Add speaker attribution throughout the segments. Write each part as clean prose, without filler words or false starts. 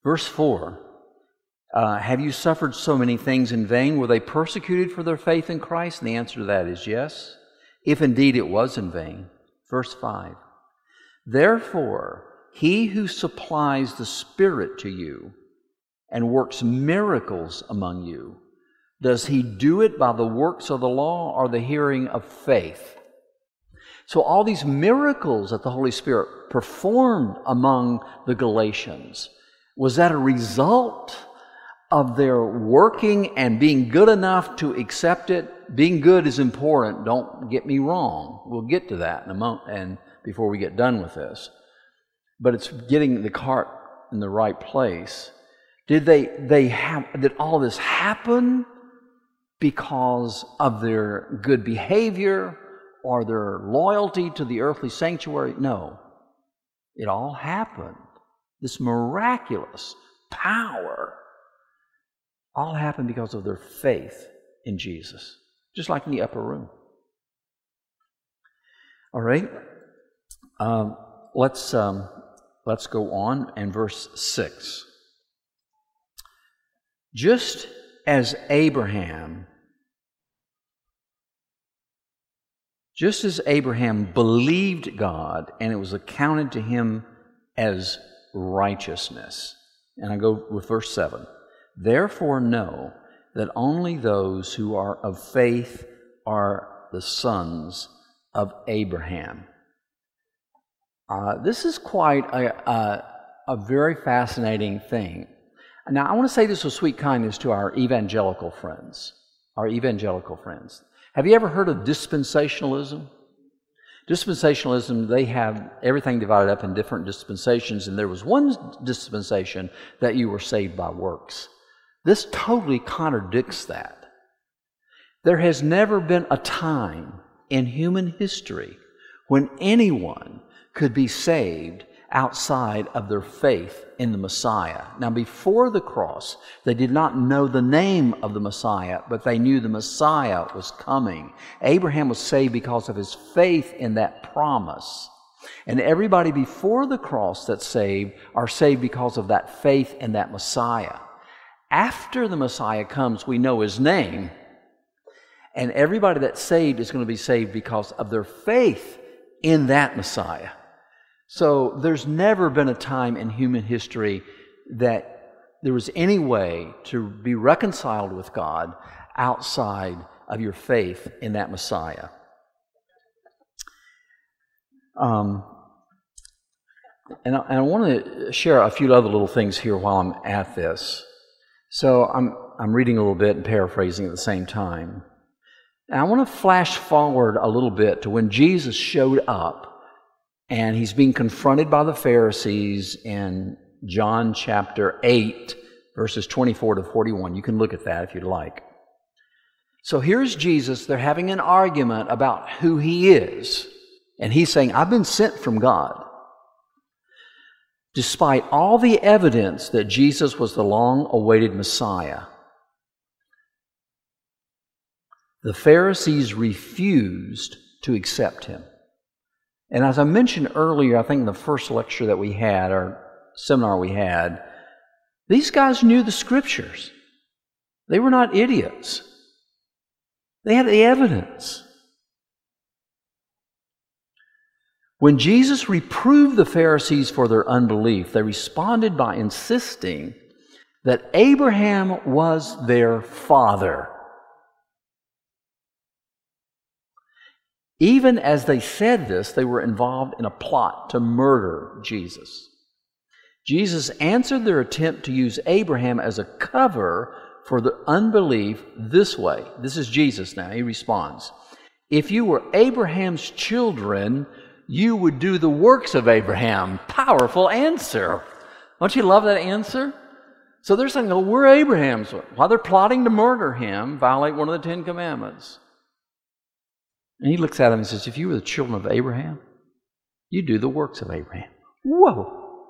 Speaker 1: Verse 4, have you suffered so many things in vain? Were they persecuted for their faith in Christ? And the answer to that is yes, if indeed it was in vain. Verse 5, therefore, he who supplies the Spirit to you and works miracles among you, does he do it by the works of the law or the hearing of faith? So all these miracles that the Holy Spirit performed among the Galatians, was that a result of their working and being good enough to accept it? Being good is important, don't get me wrong. We'll get to that in a moment and before we get done with this. But it's getting the cart in the right place. Did all this happen because of their good behavior or their loyalty to the earthly sanctuary? No. It all happened. This miraculous power all happened because of their faith in Jesus, just like in the upper room. All right, let's go on in verse 6. Just as Abraham believed God, and it was accounted to him as righteousness. And I go with verse 7. Therefore know that only those who are of faith are the sons of Abraham. This is quite a very fascinating thing. Now, I want to say this with sweet kindness to our evangelical friends. Have you ever heard of dispensationalism? Dispensationalism, they have everything divided up in different dispensations, and there was one dispensation that you were saved by works. This totally contradicts that. There has never been a time in human history when anyone could be saved outside of their faith in the Messiah. Now, before the cross, they did not know the name of the Messiah, but they knew the Messiah was coming. Abraham was saved because of his faith in that promise. And everybody before the cross that's saved are saved because of that faith in that Messiah. After the Messiah comes, we know his name. And everybody that's saved is going to be saved because of their faith in that Messiah. So there's never been a time in human history that there was any way to be reconciled with God outside of your faith in that Messiah. And I want to share a few other little things here while I'm at this. So I'm reading a little bit and paraphrasing at the same time. And I want to flash forward a little bit to when Jesus showed up. And he's being confronted by the Pharisees in John chapter 8, verses 24 to 41. You can look at that if you'd like. So here's Jesus. They're having an argument about who he is. And he's saying, I've been sent from God. Despite all the evidence that Jesus was the long-awaited Messiah, the Pharisees refused to accept him. And as I mentioned earlier, I think in the first lecture that we had, or seminar we had, these guys knew the Scriptures. They were not idiots. They had the evidence. When Jesus reproved the Pharisees for their unbelief, they responded by insisting that Abraham was their father. Even as they said this, they were involved in a plot to murder Jesus. Jesus answered their attempt to use Abraham as a cover for the unbelief this way. This is Jesus now. He responds, if you were Abraham's children, you would do the works of Abraham. Powerful answer. Don't you love that answer? So they're saying, oh, we're Abraham's. While they're plotting to murder him, violate one of the 10 Commandments. And he looks at them and says, if you were the children of Abraham, you do the works of Abraham. Whoa!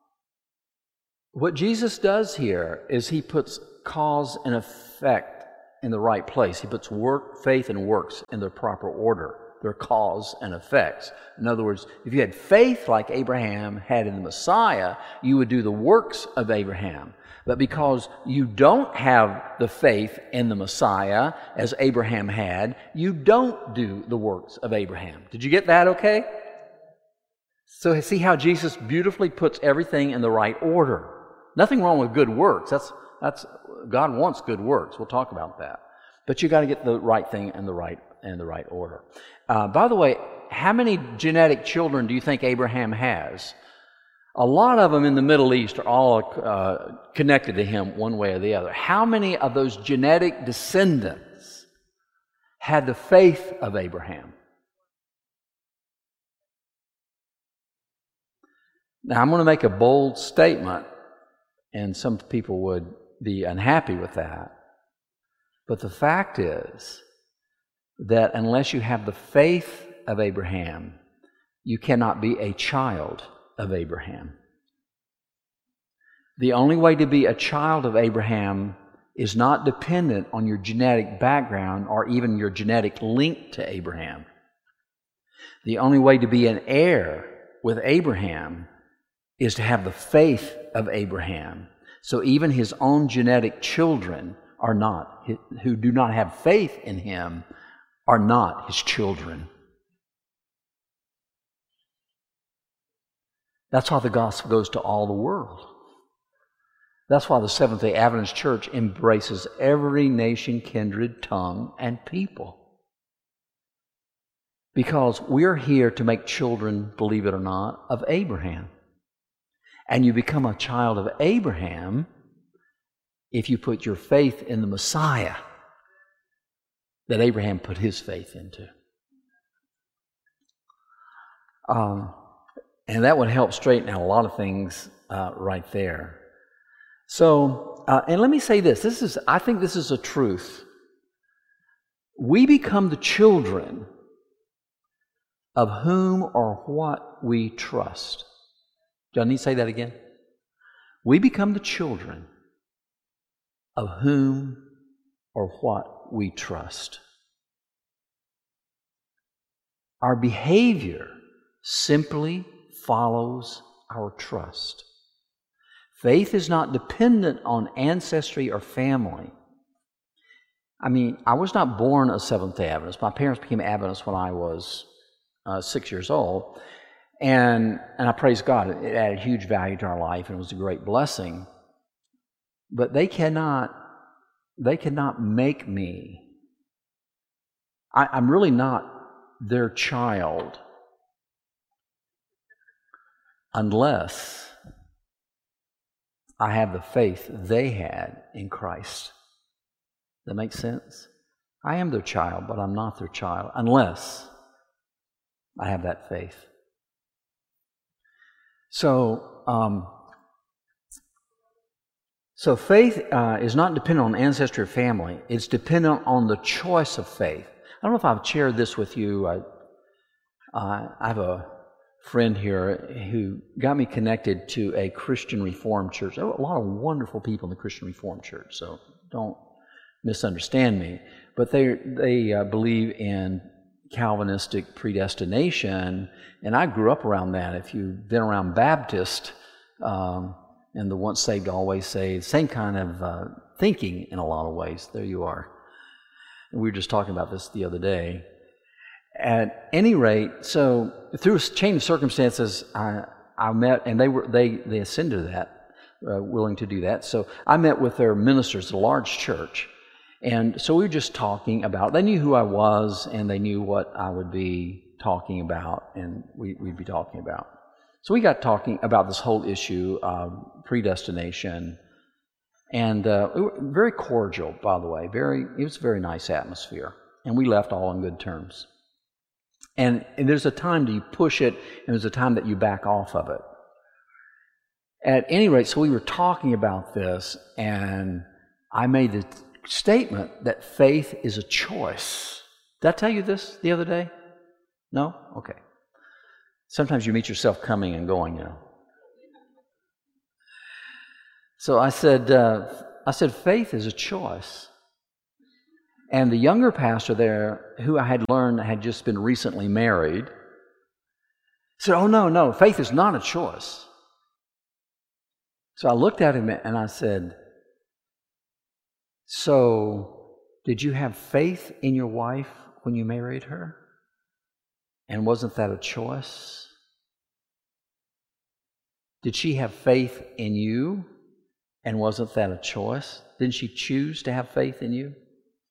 Speaker 1: What Jesus does here is he puts cause and effect in the right place. He puts work, faith, and works in their proper order, their cause and effects. In other words, if you had faith like Abraham had in the Messiah, you would do the works of Abraham. But because you don't have the faith in the Messiah as Abraham had, you don't do the works of Abraham. Did you get that okay? So see how Jesus beautifully puts everything in the right order. Nothing wrong with good works. That's God wants good works. We'll talk about that. But you got to get the right thing in the right order. By the way, how many genetic children do you think Abraham has? A lot of them in the Middle East are all connected to him one way or the other. How many of those genetic descendants had the faith of Abraham? Now, I'm going to make a bold statement, and some people would be unhappy with that. But the fact is that unless you have the faith of Abraham, you cannot be a child of Abraham. The only way to be a child of Abraham is not dependent on your genetic background or even your genetic link to Abraham. The only way to be an heir with Abraham is to have the faith of Abraham. So even his own genetic children are not, who do not have faith in him, are not his children. That's why the gospel goes to all the world. That's why the Seventh-day Adventist Church embraces every nation, kindred, tongue, and people. Because we're here to make children, believe it or not, of Abraham. And you become a child of Abraham if you put your faith in the Messiah that Abraham put his faith into. And that would help straighten out a lot of things right there. So, and let me say this. I think this is a truth. We become the children of whom or what we trust. Do I need to say that again? We become the children of whom or what we trust. Our behavior simply follows our trust. Faith is not dependent on ancestry or family. I mean, I was not born a Seventh-day Adventist. My parents became Adventists when I was 6 years old. And I praise God. It added huge value to our life and it was a great blessing. But they cannot make me. I'm really not their child unless I have the faith they had in Christ. That makes sense? I am their child, but I'm not their child unless I have that faith. So faith is not dependent on ancestry or family. It's dependent on the choice of faith. I don't know if I've shared this with you. I have a friend here who got me connected to a Christian Reformed church. There were a lot of wonderful people in the Christian Reformed church, so don't misunderstand me. But they believe in Calvinistic predestination, and I grew up around that. If you've been around Baptist and the once saved, always saved, same kind of thinking in a lot of ways. There you are. And we were just talking about this the other day. At any rate, so through a chain of circumstances, I met, and they ascended to that, willing to do that. So I met with their ministers, a large church. And so we were just talking about, they knew who I was and they knew what I would be talking about and we'd be talking about. So we got talking about this whole issue of predestination and very cordial, by the way. It was a very nice atmosphere. And we left all on good terms. And there's a time that you push it and there's a time that you back off of it. At any rate, so we were talking about this and I made the statement that faith is a choice. Did I tell you this the other day? No? Okay. Sometimes you meet yourself coming and going, you know. So I said, faith is a choice. And the younger pastor there, who I had learned had just been recently married, said, "Oh, no, faith is not a choice." So I looked at him and I said, "So did you have faith in your wife when you married her? And wasn't that a choice? Did she have faith in you? And wasn't that a choice? Didn't she choose to have faith in you?"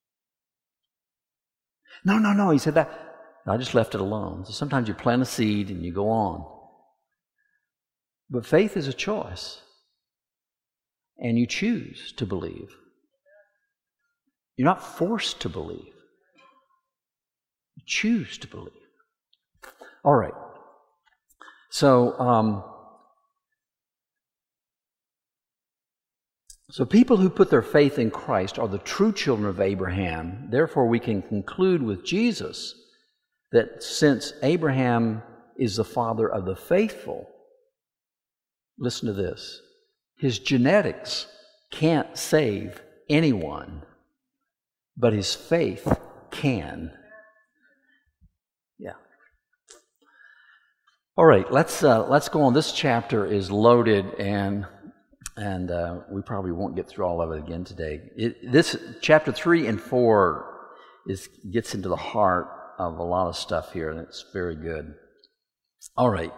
Speaker 1: No, he said that. I just left it alone. So sometimes you plant a seed and you go on. But faith is a choice. And you choose to believe. You're not forced to believe. You choose to believe. All right. So people who put their faith in Christ are the true children of Abraham. Therefore, we can conclude with Jesus that since Abraham is the father of the faithful, listen to this, his genetics can't save anyone, but his faith can. Yeah. All right, let's go on. This chapter is loaded, and we probably won't get through all of it again today. This chapter 3 and 4 gets into the heart of a lot of stuff here, and it's very good. All right,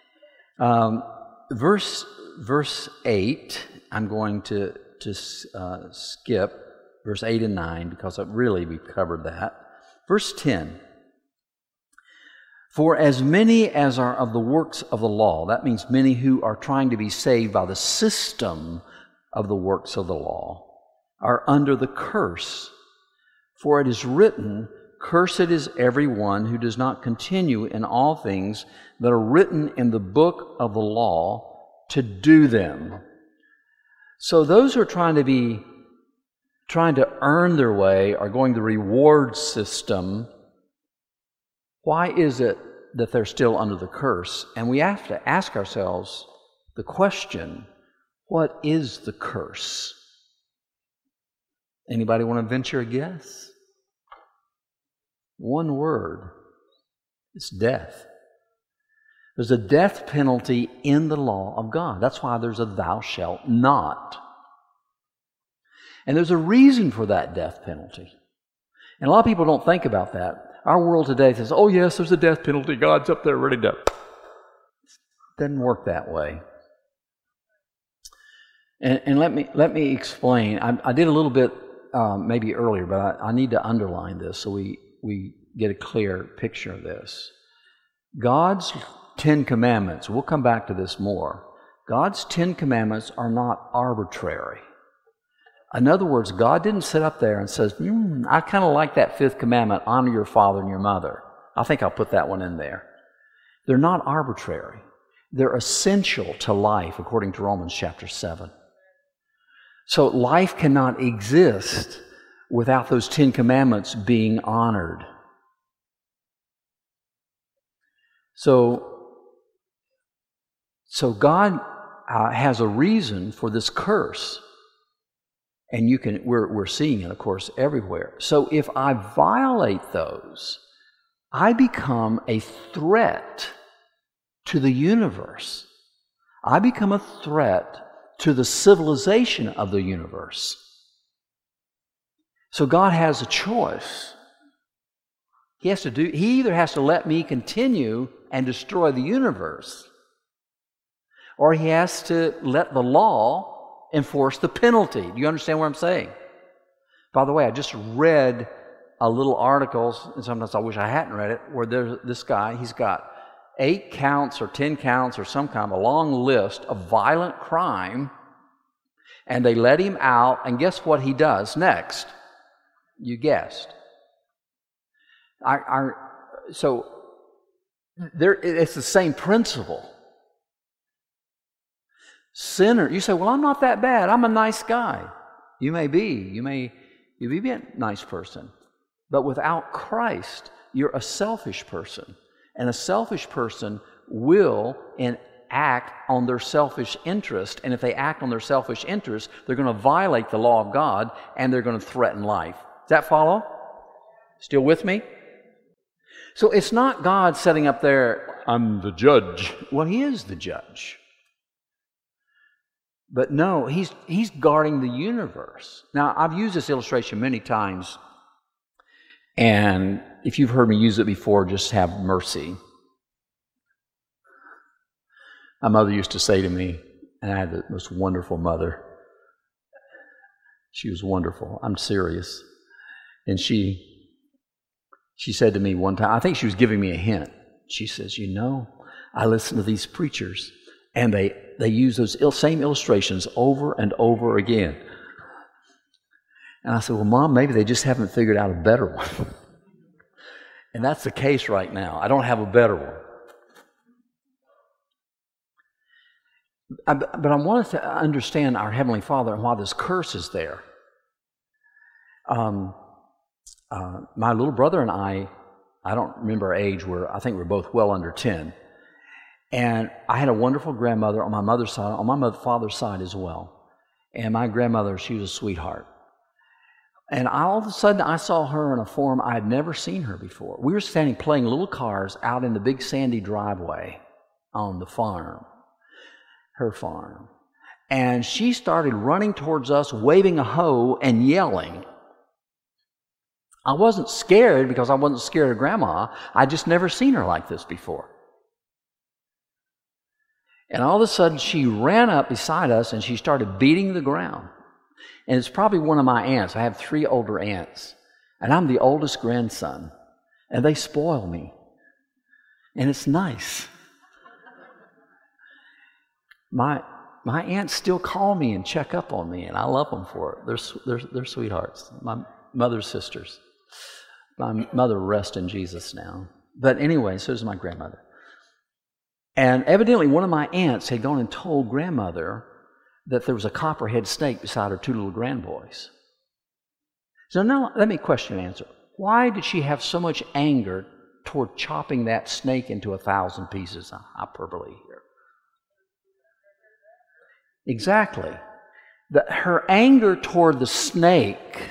Speaker 1: verse 8. I'm going to skip verse 8 and 9 because we've covered that. Verse 10. For as many as are of the works of the law, that means many who are trying to be saved by the system of the works of the law, are under the curse. For it is written, "Cursed is everyone who does not continue in all things that are written in the book of the law to do them." So those who are trying to earn their way are going the reward system. Why is it that they're still under the curse? And we have to ask ourselves the question, what is the curse? Anybody want to venture a guess? One word. It's death. There's a death penalty in the law of God. That's why there's a thou shalt not. And there's a reason for that death penalty. And a lot of people don't think about that. Our world today says, "Oh yes, there's a death penalty. God's up there ready to..." It doesn't work that way. And let me explain. I did a little bit maybe earlier, but I need to underline this so we get a clear picture of this. God's 10 Commandments, we'll come back to this more. God's 10 Commandments are not arbitrary. In other words, God didn't sit up there and says, "I kind of like that 5th commandment, honor your father and your mother. I think I'll put that one in there." They're not arbitrary. They're essential to life, according to Romans chapter 7. So life cannot exist without those 10 commandments being honored. So God has a reason for this curse. And we're seeing it, of course, everywhere. So if I violate those, I become a threat to the universe. I become a threat to the civilization of the universe. So God has a choice. He either has to let me continue and destroy the universe, or he has to let the law enforce the penalty. Do you understand what I'm saying? By the way, I just read a little article, and sometimes I wish I hadn't read it, where there's this guy, he's got 8 counts or 10 counts or some kind of a long list of violent crime, and they let him out, and guess what he does next? You guessed. It's the same principle. Sinner, you say, "Well, I'm not that bad. I'm a nice guy." You may be. You may be a nice person. But without Christ, you're a selfish person. And a selfish person will act on their selfish interest. And if they act on their selfish interest, they're going to violate the law of God and they're going to threaten life. Does that follow? Still with me? So it's not God sitting up there, I'm the judge. Well, He is the judge. But no, He's guarding the universe. Now, I've used this illustration many times, and if you've heard me use it before, just have mercy. My mother used to say to me, and I had the most wonderful mother. She was wonderful. I'm serious. And she said to me one time, I think she was giving me a hint. She says, you know, I listen to these preachers, and they use those same illustrations over and over again. And I said, well, Mom, maybe they just haven't figured out a better one. And that's the case right now. I don't have a better one. But I wanted to understand our Heavenly Father and why this curse is there. My little brother and I don't remember our age, I think we're both well under 10. And I had a wonderful grandmother on my mother's side, on my father's side as well. And my grandmother, she was a sweetheart. And all of a sudden, I saw her in a form I had never seen her before. We were standing playing little cars out in the big sandy driveway on the farm, her farm. And she started running towards us, waving a hoe and yelling. I wasn't scared because I wasn't scared of Grandma. I'd just never seen her like this before. And all of a sudden, she ran up beside us and she started beating the ground. And it's probably one of my aunts. I have 3 older aunts. And I'm the oldest grandson. And they spoil me. And it's nice. My aunts still call me and check up on me, and I love them for it. They're sweethearts. My mother's sisters. My mother rests in Jesus now. But anyway, so does my grandmother. And evidently one of my aunts had gone and told grandmother that there was a copperhead snake beside her 2 little grandboys. So now let me question and answer. Why did she have so much anger toward chopping that snake into 1,000 pieces? Hyperbole here. Exactly. Her anger toward the snake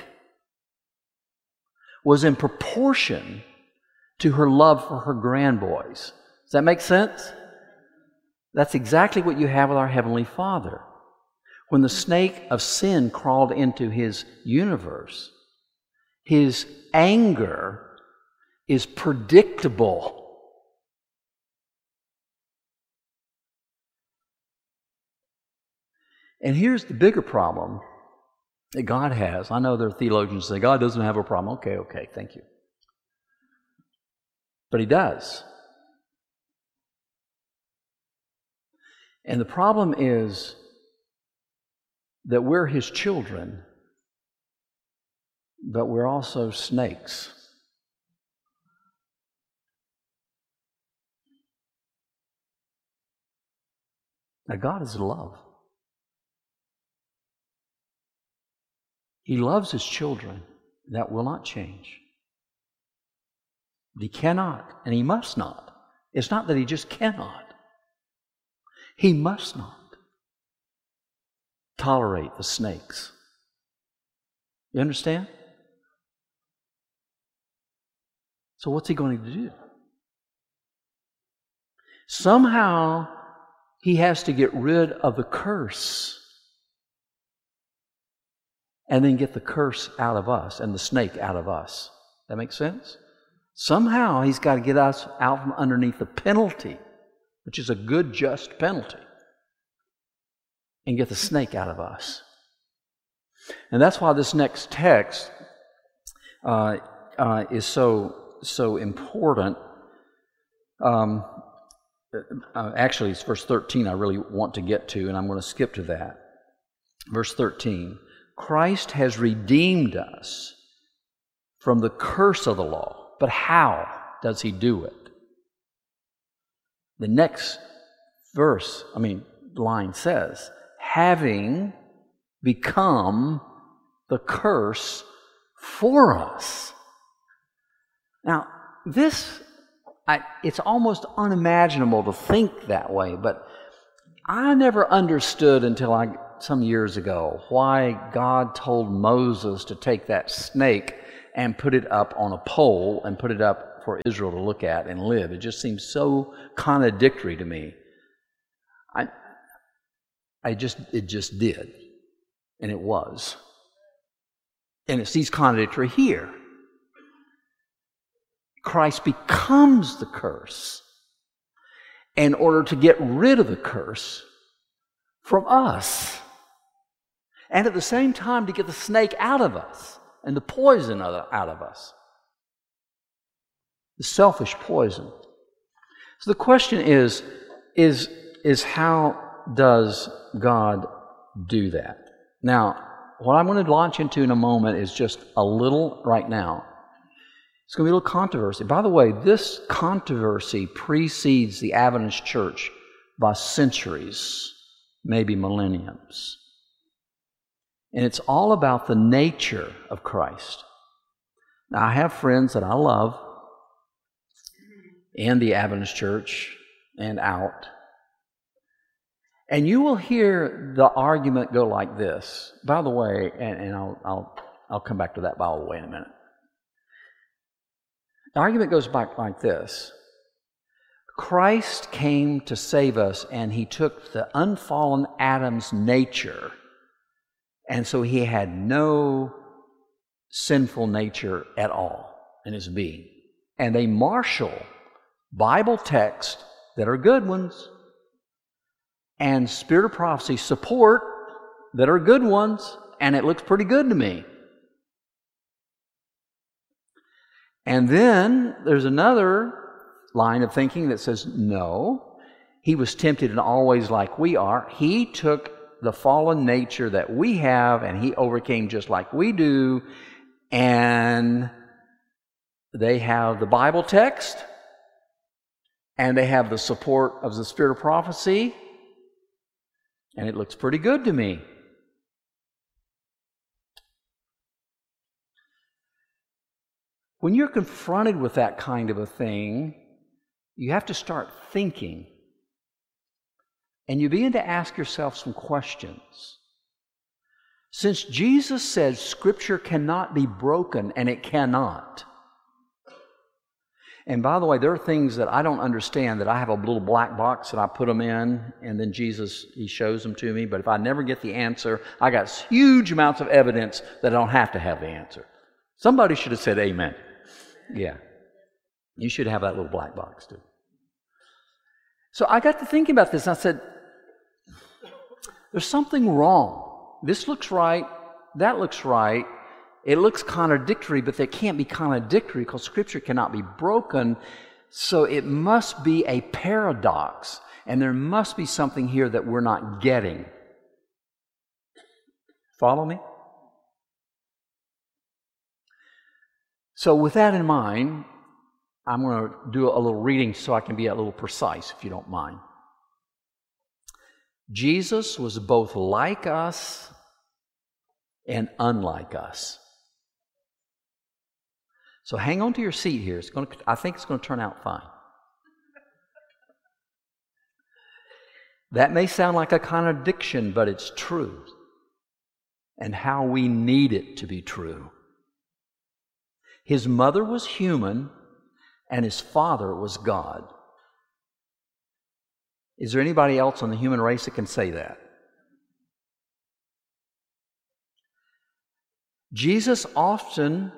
Speaker 1: was in proportion to her love for her grandboys. Does that make sense? That's exactly what you have with our Heavenly Father. When the snake of sin crawled into His universe, His anger is predictable. And here's the bigger problem that God has. I know there are theologians who say, God doesn't have a problem. Okay, thank you. But He does. And the problem is that we're His children, but we're also snakes. Now, God is love. He loves His children. That will not change. But He cannot, and He must not. It's not that He just cannot. He must not tolerate the snakes. You understand? So what's He going to do? Somehow He has to get rid of the curse and then get the curse out of us and the snake out of us. That makes sense? Somehow He's got to get us out from underneath the penalty, which is a good, just penalty, and get the snake out of us. And that's why this next text is so important. Actually, it's verse 13 I really want to get to, and I'm going to skip to that. Verse 13, Christ has redeemed us from the curse of the law. But how does He do it? The next line says, having become the curse for us. Now, it's almost unimaginable to think that way, but I never understood until some years ago why God told Moses to take that snake and put it up on a pole and put it up for Israel to look at and live. It just seems so contradictory to me. It just did. And it was. And it seems contradictory here. Christ becomes the curse in order to get rid of the curse from us. And at the same time to get the snake out of us and the poison out of us. The selfish poison. So the question is how does God do that? Now, what I'm going to launch into in a moment is just a little right now. It's going to be a little controversy. By the way, this controversy precedes the Adventist Church by centuries, maybe millenniums. And it's all about the nature of Christ. Now, I have friends that I love in the Adventist Church and out. And you will hear the argument go like this. By the way, and I'll come back to that by the way in a minute. The argument goes back like this. Christ came to save us, and He took the unfallen Adam's nature, and so He had no sinful nature at all in His being. And they marshal Bible texts that are good ones and Spirit of Prophecy support that are good ones, and it looks pretty good to me. And then there's another line of thinking that says, no, He was tempted in all ways like we are. He took the fallen nature that we have, and He overcame just like we do. And they have the Bible text, and they have the support of the Spirit of Prophecy, and it looks pretty good to me. When you're confronted with that kind of a thing, you have to start thinking. And you begin to ask yourself some questions. Since Jesus said Scripture cannot be broken, and it cannot. And by the way, there are things that I don't understand, that I have a little black box that I put them in, and then Jesus, He shows them to me. But if I never get the answer, I got huge amounts of evidence that I don't have to have the answer. Somebody should have said amen. Yeah. You should have that little black box too. So I got to thinking about this, and I said, there's something wrong. This looks right. That looks right. It looks contradictory, but they can't be contradictory because Scripture cannot be broken. So it must be a paradox, and there must be something here that we're not getting. Follow me? So with that in mind, I'm going to do a little reading so I can be a little precise, if you don't mind. Jesus was both like us and unlike us. So hang on to your seat here. I think it's going to turn out fine. That may sound like a contradiction, but it's true. And how we need it to be true. His mother was human, and His father was God. Is there anybody else on the human race that can say that? Jesus often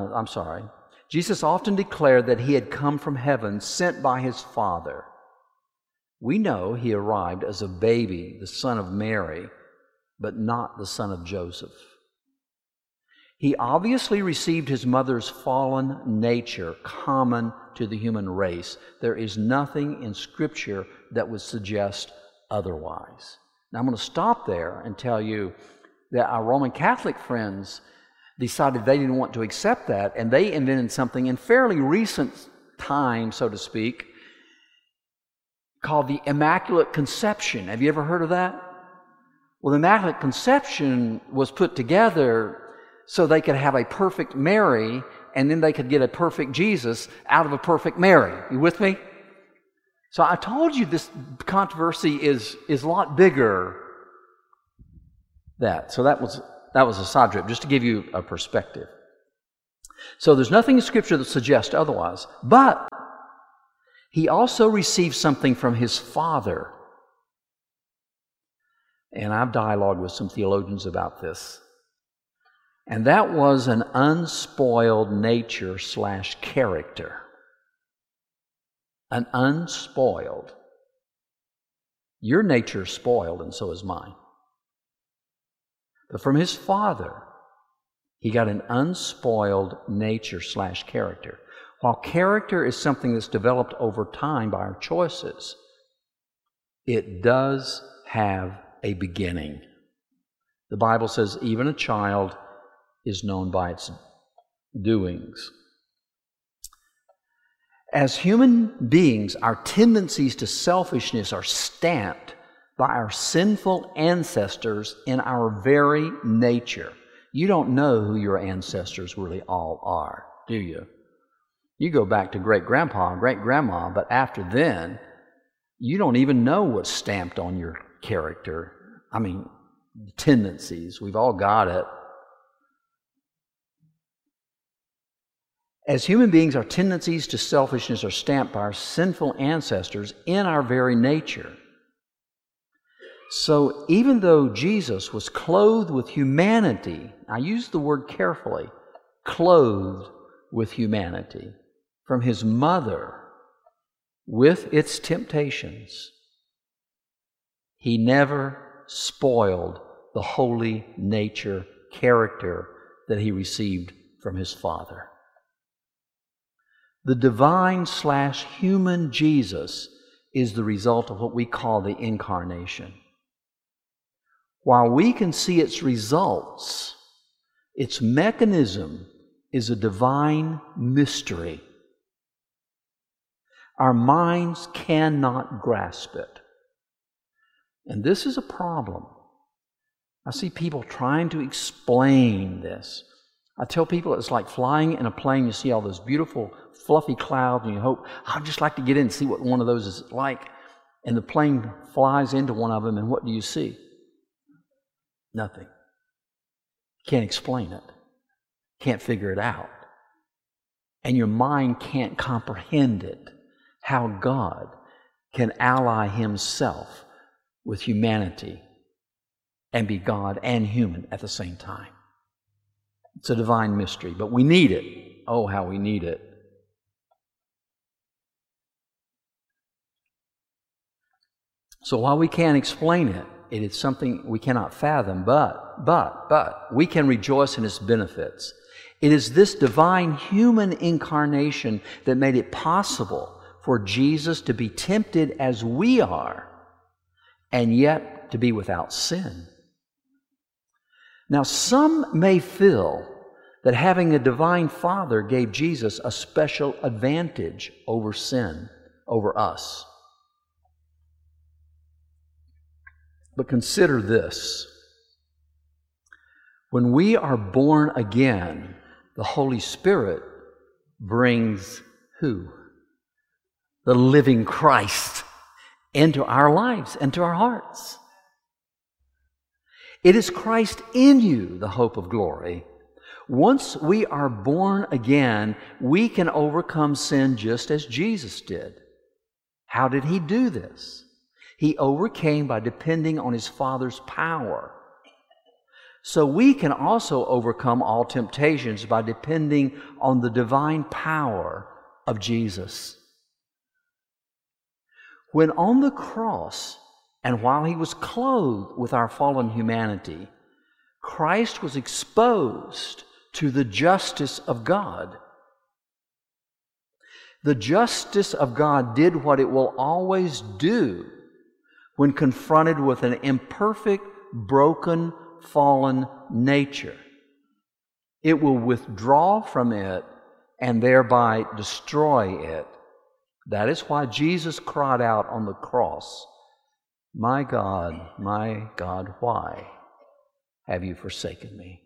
Speaker 1: declared that He had come from heaven, sent by His Father. We know He arrived as a baby, the son of Mary, but not the son of Joseph. He obviously received His mother's fallen nature common to the human race. There is nothing in Scripture that would suggest otherwise. Now I'm going to stop there and tell you that our Roman Catholic friends decided they didn't want to accept that, and they invented something in fairly recent time, so to speak, called the Immaculate Conception. Have you ever heard of that? Well, the Immaculate Conception was put together so they could have a perfect Mary, and then they could get a perfect Jesus out of a perfect Mary. You with me? So I told you this controversy is a lot bigger than that. So that was a side trip, just to give you a perspective. So there's nothing in Scripture that suggests otherwise. But he also received something from his Father. And I've dialogued with some theologians about this. And that was an unspoiled nature / character. An unspoiled. Your nature is spoiled, and so is mine. But from his Father, he got an unspoiled nature / character. While character is something that's developed over time by our choices, it does have a beginning. The Bible says even a child is known by its doings. As human beings, our tendencies to selfishness are stamped by our sinful ancestors in our very nature. You don't know who your ancestors really all are, do you? You go back to great-grandpa and great-grandma, but after then, you don't even know what's stamped on your character. I mean, tendencies. We've all got it. As human beings, our tendencies to selfishness are stamped by our sinful ancestors in our very nature. So even though Jesus was clothed with humanity, I use the word carefully, clothed with humanity, from his mother with its temptations, he never spoiled the holy nature, character that he received from his Father. The divine / human Jesus is the result of what we call the incarnation. While we can see its results, its mechanism is a divine mystery. Our minds cannot grasp it. And this is a problem. I see people trying to explain this. I tell people it's like flying in a plane. You see all those beautiful, fluffy clouds, and you hope, I'd just like to get in and see what one of those is like. And the plane flies into one of them, and what do you see? Nothing. Can't explain it. Can't figure it out. And your mind can't comprehend it. How God can ally himself with humanity and be God and human at the same time. It's a divine mystery, but we need it. Oh, how we need it. So while we can't explain it, it is something we cannot fathom, but we can rejoice in its benefits. It is this divine human incarnation that made it possible for Jesus to be tempted as we are, and yet to be without sin. Now, some may feel that having a divine Father gave Jesus a special advantage over sin, over us. But consider this. When we are born again, the Holy Spirit brings who? The living Christ into our lives, into our hearts. It is Christ in you, the hope of glory. Once we are born again, we can overcome sin just as Jesus did. How did he do this? He overcame by depending on his Father's power. So we can also overcome all temptations by depending on the divine power of Jesus. When on the cross, and while he was clothed with our fallen humanity, Christ was exposed to the justice of God. The justice of God did what it will always do when confronted with an imperfect, broken, fallen nature. It will withdraw from it and thereby destroy it. That is why Jesus cried out on the cross, my God, why have you forsaken me?"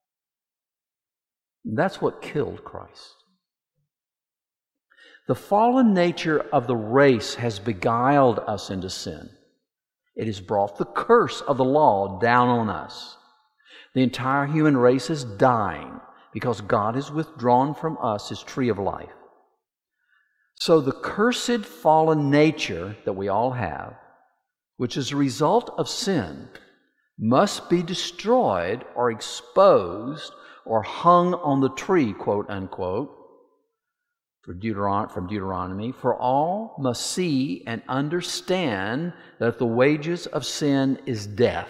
Speaker 1: That's what killed Christ. The fallen nature of the race has beguiled us into sin. It has brought the curse of the law down on us. The entire human race is dying because God has withdrawn from us His tree of life. So the cursed fallen nature that we all have, which is a result of sin, must be destroyed or exposed or hung on the tree, quote unquote, from Deuteronomy. For all must see and understand that the wages of sin is death.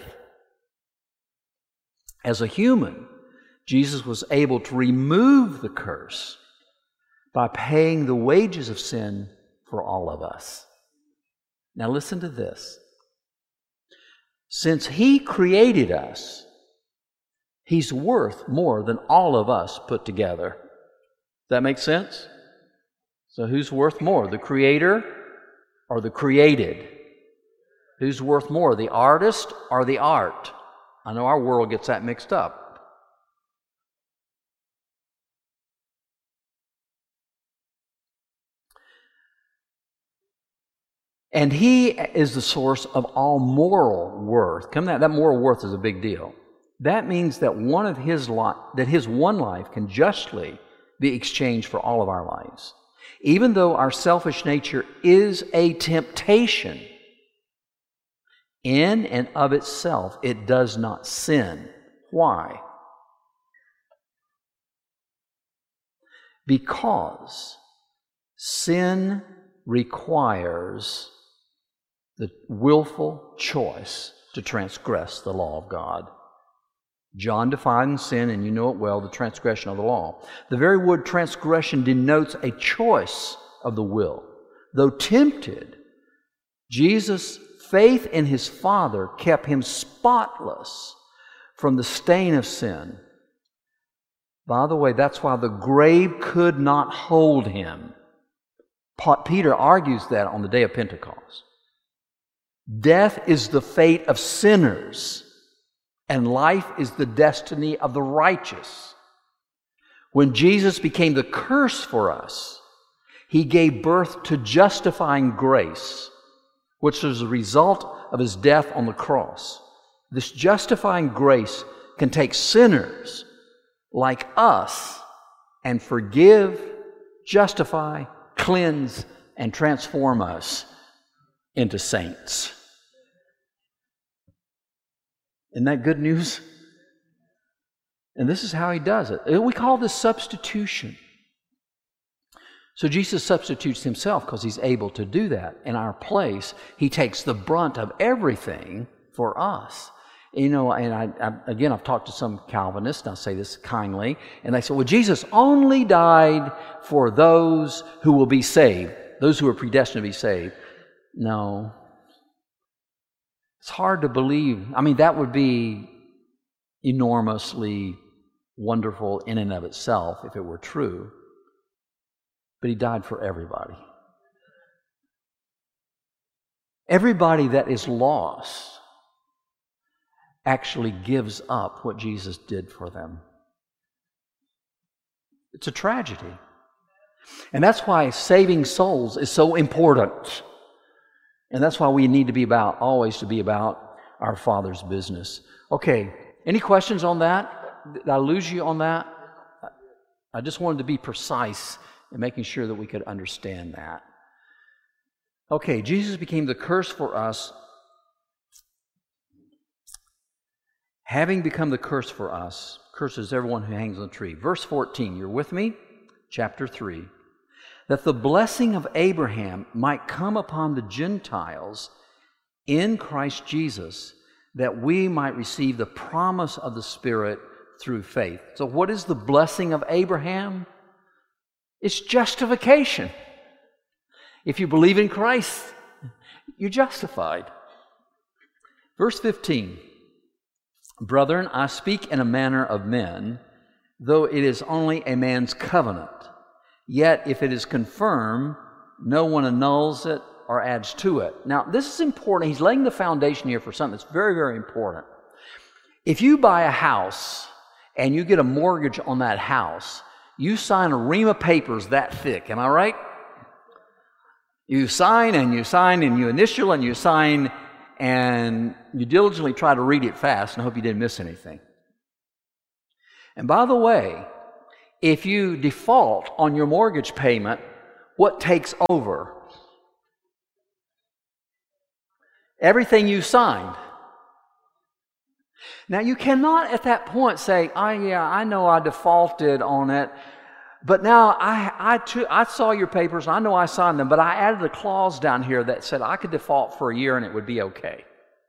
Speaker 1: As a human, Jesus was able to remove the curse by paying the wages of sin for all of us. Now listen to this. Since He created us, He's worth more than all of us put together. Does that make sense? So who's worth more, the Creator or the created? Who's worth more, the artist or the art? I know our world gets that mixed up. And He is the source of all moral worth. That moral worth is a big deal. That means that His one life can justly be exchanged for all of our lives. Even though our selfish nature is a temptation, in and of itself, it does not sin. Why? Because sin requires the willful choice to transgress the law of God. John defined sin, and you know it well, the transgression of the law. The very word transgression denotes a choice of the will. Though tempted, Jesus' faith in His Father kept Him spotless from the stain of sin. By the way, that's why the grave could not hold Him. Peter argues that on the day of Pentecost. Death is the fate of sinners, and life is the destiny of the righteous. When Jesus became the curse for us, He gave birth to justifying grace, which is a result of His death on the cross. This justifying grace can take sinners like us and forgive, justify, cleanse, and transform us into saints. Isn't that good news? And this is how He does it. We call this substitution. So Jesus substitutes Himself because He's able to do that. In our place, He takes the brunt of everything for us. You know, and I've talked to some Calvinists, and I'll say this kindly, and they say, well, Jesus only died for those who will be saved, those who are predestined to be saved. No. It's hard to believe. I mean, that would be enormously wonderful in and of itself if it were true. But He died for everybody. Everybody that is lost actually gives up what Jesus did for them. It's a tragedy. And that's why saving souls is so important. And that's why we need to always be about our Father's business. Okay, any questions on that? Did I lose you on that? I just wanted to be precise in making sure that we could understand that. Okay, Jesus became the curse for us. Having become the curse for us, curses everyone who hangs on the tree. Verse 14, you're with me? Chapter 3. That the blessing of Abraham might come upon the Gentiles in Christ Jesus, that we might receive the promise of the Spirit through faith. So what is the blessing of Abraham? It's justification. If you believe in Christ, you're justified. Verse 15. Brethren, I speak in a manner of men, though it is only a man's covenant. Yet if it is confirmed, no one annuls it or adds to it. Now, this is important. He's laying the foundation here for something that's very, very important. If you buy a house and you get a mortgage on that house, you sign a ream of papers that thick. Am I right? You sign and you sign and you initial and you sign and you diligently try to read it fast and hope you didn't miss anything. And by the way, if you default on your mortgage payment, what takes over? Everything you signed. Now, you cannot at that point say, I know I defaulted on it, but now I saw your papers, I know I signed them, but I added a clause down here that said I could default for a year and it would be okay.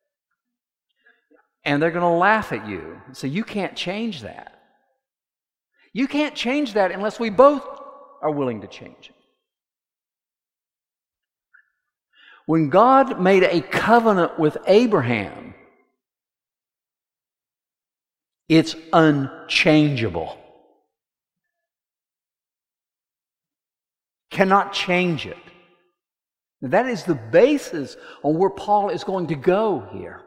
Speaker 1: And they're going to laugh at you. So you can't change that. You can't change that unless we both are willing to change it. When God made a covenant with Abraham, it's unchangeable. Cannot change it. Now, that is the basis on where Paul is going to go here.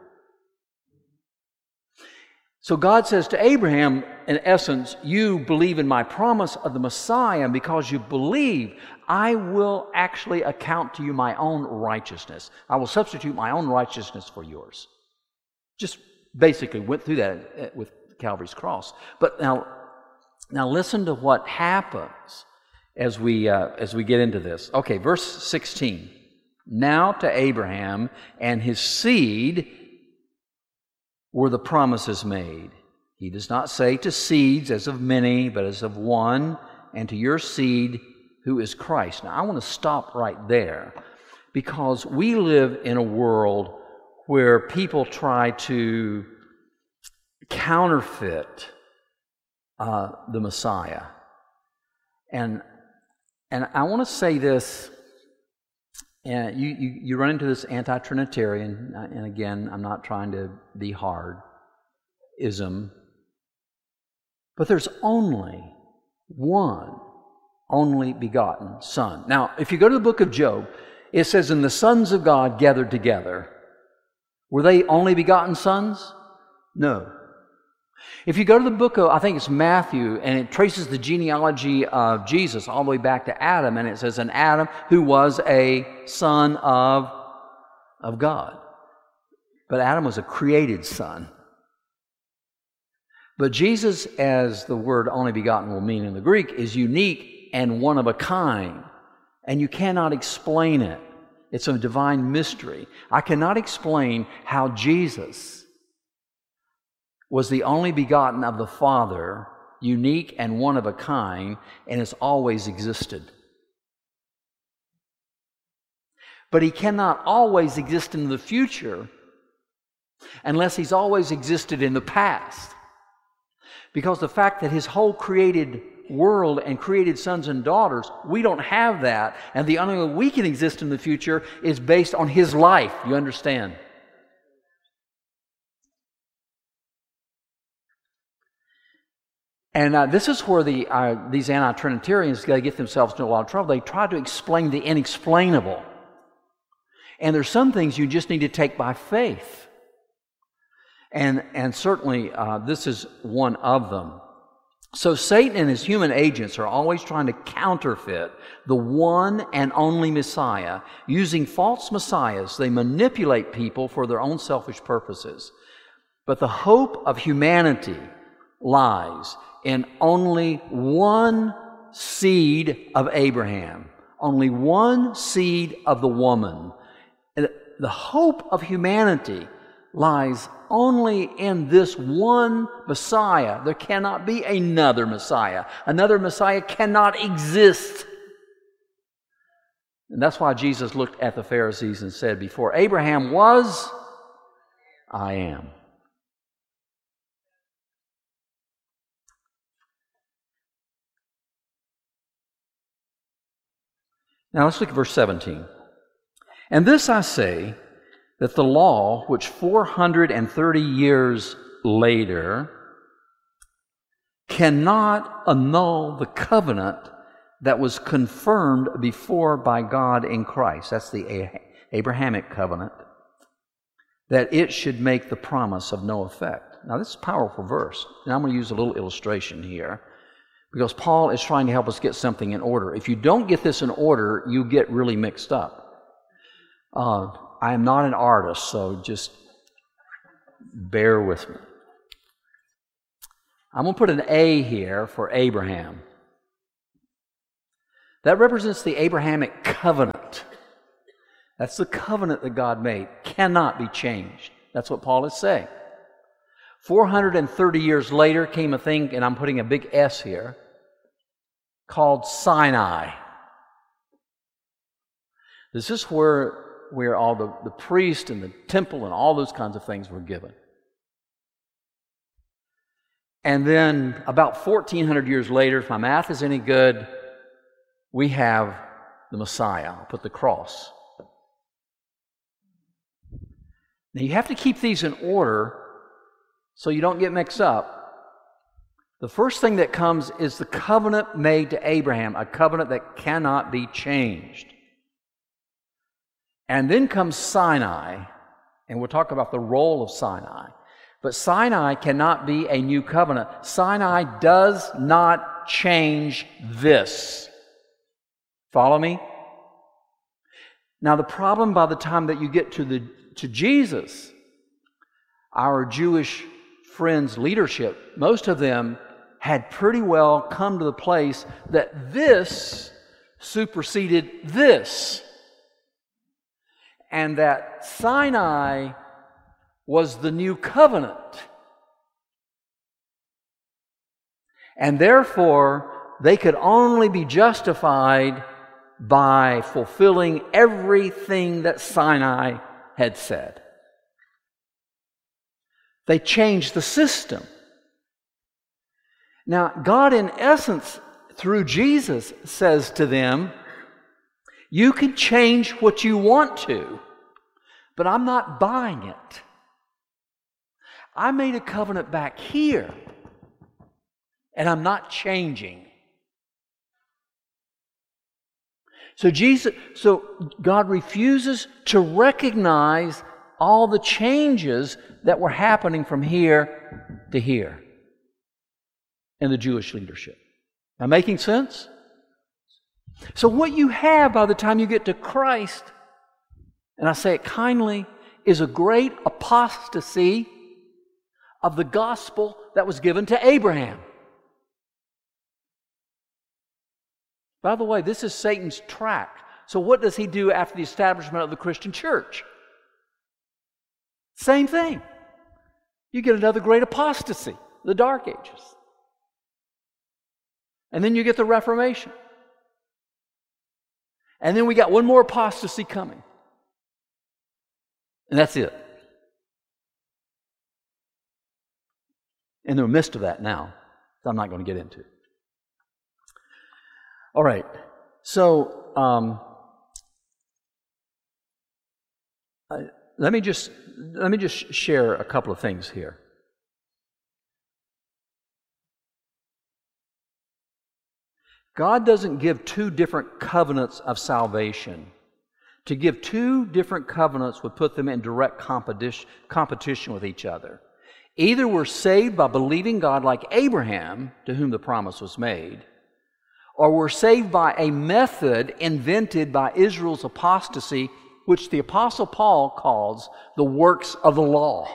Speaker 1: So God says to Abraham, in essence, you believe in my promise of the Messiah, and because you believe, I will actually account to you my own righteousness. I will substitute my own righteousness for yours. Just basically went through that with Calvary's cross. But now listen to what happens as we get into this. Okay, verse 16. Now to Abraham and his seed were the promises made. He does not say to seeds as of many, but as of one, and to your seed who is Christ. Now I want to stop right there, because we live in a world where people try to counterfeit the Messiah. And I want to say this, and you run into this anti-Trinitarian, and again, I'm not trying to be hard-ism, but there's only one only begotten Son. Now, if you go to the book of Job, it says, and the sons of God gathered together. Were they only begotten sons? No. If you go to the book of, I think it's Matthew, and it traces the genealogy of Jesus all the way back to Adam, and it says, and Adam, who was a son of God. But Adam was a created son. But Jesus, as the word only begotten will mean in the Greek, is unique and one of a kind. And you cannot explain it. It's a divine mystery. I cannot explain how Jesus was the only begotten of the Father, unique and one of a kind, and has always existed. But he cannot always exist in the future unless he's always existed in the past. Because the fact that his whole created world and created sons and daughters, we don't have that, and the only way we can exist in the future is based on his life. You understand? And this is where these anti-Trinitarians get themselves into a lot of trouble. They try to explain the inexplainable. And there's some things you just need to take by faith. And certainly this is one of them. So Satan and his human agents are always trying to counterfeit the one and only Messiah. Using false messiahs, they manipulate people for their own selfish purposes. But the hope of humanity lies in only one seed of Abraham, only one seed of the woman. And the hope of humanity lies only in this one Messiah. There cannot be another Messiah. Another Messiah cannot exist. And that's why Jesus looked at the Pharisees and said, before Abraham was, I am. Now let's look at verse 17. And this I say, that the law, which 430 years later cannot annul the covenant that was confirmed before by God in Christ. That's the Abrahamic covenant. That it should make the promise of no effect. Now this is a powerful verse. Now I'm going to use a little illustration here, because Paul is trying to help us get something in order. If you don't get this in order, you get really mixed up. I am not an artist, so just bear with me. I'm going to put an A here for Abraham. That represents the Abrahamic covenant. That's the covenant that God made. Cannot be changed. That's what Paul is saying. 430 years later came a thing, and I'm putting a big S here, called Sinai. This is where all the priest and the temple and all those kinds of things were given. And then about 1,400 years later, if my math is any good, we have the Messiah. I'll put the cross. Now you have to keep these in order so you don't get mixed up. The first thing that comes is the covenant made to Abraham, a covenant that cannot be changed. And then comes Sinai, and we'll talk about the role of Sinai. But Sinai cannot be a new covenant. Sinai does not change this. Follow me? Now the problem by the time that you get to Jesus, our Jewish friends' leadership, most of them had pretty well come to the place that this superseded this. And that Sinai was the new covenant. And therefore, they could only be justified by fulfilling everything that Sinai had said. They changed the system. Now, God, in essence, through Jesus, says to them, you can change what you want to, but I'm not buying it. I made a covenant back here, and I'm not changing. So God refuses to recognize all the changes that were happening from here to here in the Jewish leadership. Now, making sense? So what you have by the time you get to Christ, and I say it kindly, is a great apostasy of the gospel that was given to Abraham. By the way, this is Satan's track. So what does he do after the establishment of the Christian church? Same thing. You get another great apostasy, the Dark Ages. And then you get the Reformation. And then we got one more apostasy coming. And that's it. In the midst of that now, I'm not going to get into it. All right. So let me just share a couple of things here. God doesn't give two different covenants of salvation. To give two different covenants would put them in direct competition with each other. Either we're saved by believing God like Abraham, to whom the promise was made, or we're saved by a method invented by Israel's apostasy, which the Apostle Paul calls the works of the law.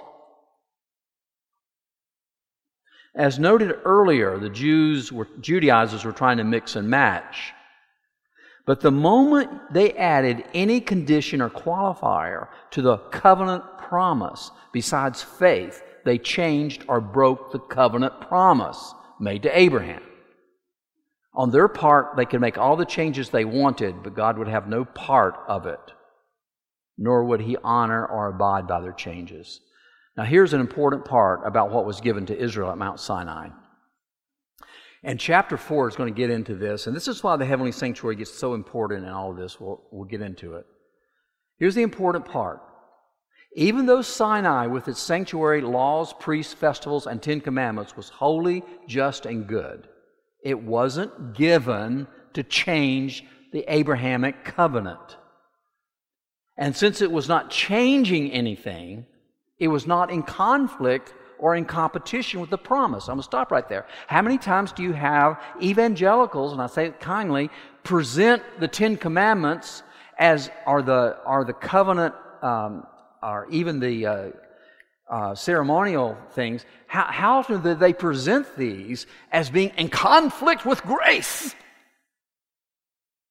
Speaker 1: As noted earlier, the Judaizers were trying to mix and match. But the moment they added any condition or qualifier to the covenant promise besides faith, they changed or broke the covenant promise made to Abraham. On their part, they could make all the changes they wanted, but God would have no part of it, nor would He honor or abide by their changes. Now, here's an important part about what was given to Israel at Mount Sinai. And chapter 4 is going to get into this, and this is why the heavenly sanctuary gets so important in all of this. We'll get into it. Here's the important part. Even though Sinai, with its sanctuary, laws, priests, festivals, and 10 commandments, was holy, just, and good, it wasn't given to change the Abrahamic covenant. And since it was not changing anything, it was not in conflict or in competition with the promise. I'm going to stop right there. How many times do you have evangelicals, and I say it kindly, present the 10 Commandments as are the covenant or even the ceremonial things? How do they present these as being in conflict with grace?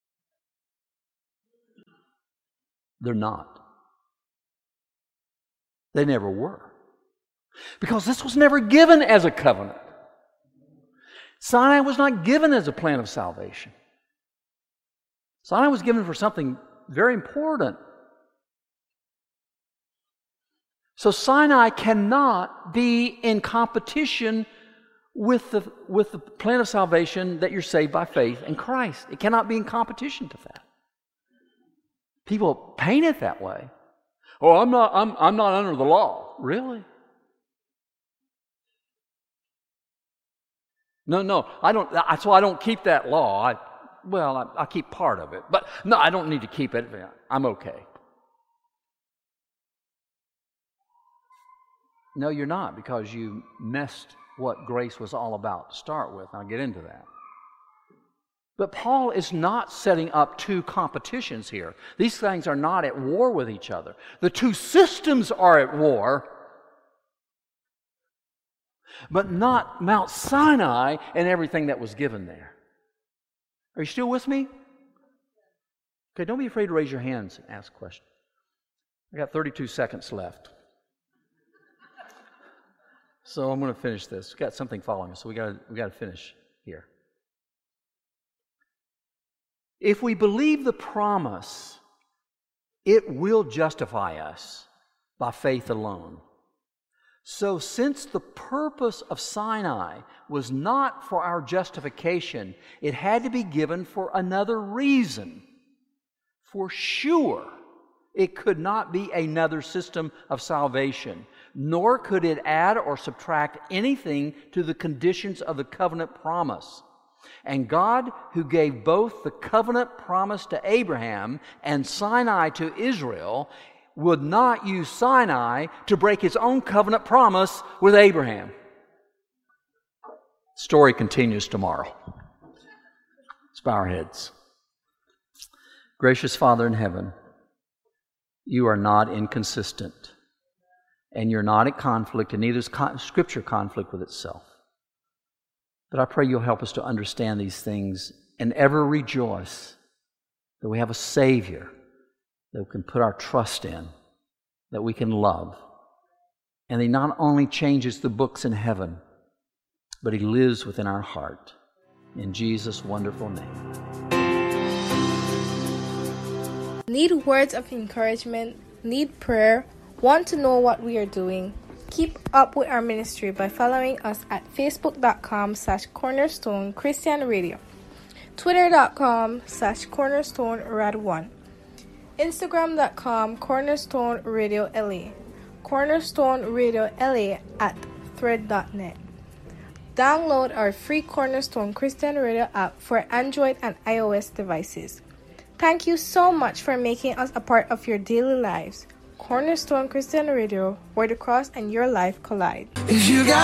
Speaker 1: They're not. They never were. Because this was never given as a covenant. Sinai was not given as a plan of salvation. Sinai was given for something very important. So Sinai cannot be in competition with the plan of salvation that you're saved by faith in Christ. It cannot be in competition to that. People paint it that way. Oh, I'm not under the law. Really? No, I don't. So I don't keep that law. I keep part of it, but no, I don't need to keep it. I'm okay. No, you're not, because you missed what grace was all about to start with. I'll get into that. But Paul is not setting up two competitions here. These things are not at war with each other. The two systems are at war, but not Mount Sinai and everything that was given there. Are you still with me? Okay, don't be afraid to raise your hands and ask questions. I got 32 seconds left. So I'm going to finish this. We've got something following us, so we got to finish here. If we believe the promise, it will justify us by faith alone. So since the purpose of Sinai was not for our justification, it had to be given for another reason. For sure, it could not be another system of salvation, nor could it add or subtract anything to the conditions of the covenant promise. And God, who gave both the covenant promise to Abraham and Sinai to Israel, would not use Sinai to break His own covenant promise with Abraham. Story continues tomorrow. Let's bow our heads. Gracious Father in heaven, You are not inconsistent, and You're not at conflict, and neither is Scripture conflict with itself. But I pray You'll help us to understand these things and ever rejoice that we have a Savior that we can put our trust in, that we can love. And He not only changes the books in heaven, but He lives within our heart. In Jesus' wonderful name.
Speaker 2: Need words of encouragement? Need prayer? Want to know what we are doing? Keep up with our ministry by following us at facebook.com/Cornerstone Christian Radio, twitter.com/CornerstoneRad1, Instagram.com Cornerstone Radio LA, Cornerstone Radio LA at thread.net. Download our free Cornerstone Christian Radio app for Android and iOS devices. Thank you so much for making us a part of your daily lives. Cornerstone Christian Radio, where the cross and your life collide. If you got